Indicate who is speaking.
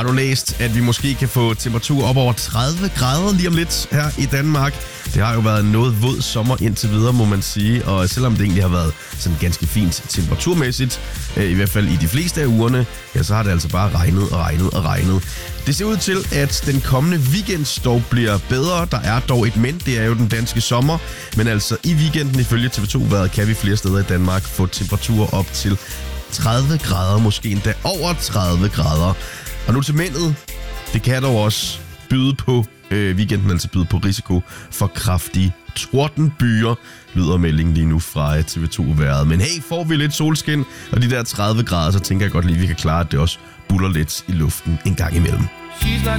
Speaker 1: Har du læst, at vi måske kan få temperatur op over 30 grader lige om lidt her i Danmark? Det har jo været en noget våd sommer indtil videre, må man sige. Og selvom det egentlig har været sådan ganske fint temperaturmæssigt, i hvert fald i de fleste af ugerne, ja, så har det altså bare regnet. Det ser ud til, at den kommende weekend dog bliver bedre. Der er dog et men, det er jo den danske sommer. Men altså i weekenden ifølge TV2-vejret kan vi flere steder i Danmark få temperaturer op til 30 grader, måske endda over 30 grader. Og nu til mændet, det kan dog også byde på weekenden, altså byde på risiko for kraftige tordenbyer, lyder meldingen lige nu fra TV2-vejret. Men hey, får vi lidt solskin og de der 30 grader, så tænker jeg godt lige, at vi kan klare, at det også buller lidt i luften en gang imellem.
Speaker 2: She's like